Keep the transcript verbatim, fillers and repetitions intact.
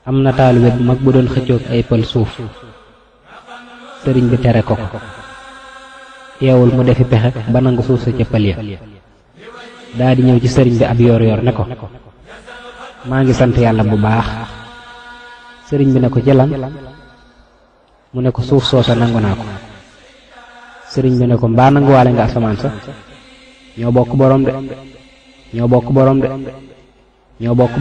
am na taalibe bu mag bu doon xëccoog ay pël suuf sëriñ bi tere ko ko teewul mu defi pexe ba nangu suuf sa ca pël ya daa di ñëw ci sëriñ bi ab yoor yoor ne ko maa ngi sant yàlla bu baax. sëriñ bi ne ko jëlan mu ne ko suuf soosa nangu naa ko. sëriñ bi ne ko mbaa nanguwaale nga asamaan sa ñoo bokk boroom de ñoo bokk boroom de ñoo bokk